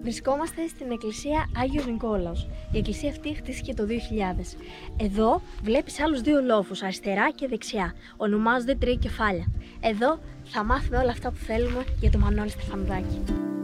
Βρισκόμαστε στην εκκλησία Άγιος Νικόλαος. Η εκκλησία αυτή χτίστηκε το 2000. Εδώ βλέπεις άλλους δύο λόφους, αριστερά και δεξιά. Ονομάζονται τρία κεφάλια. Εδώ θα μάθουμε όλα αυτά που θέλουμε για το Μανώλη Στεφανουδάκη.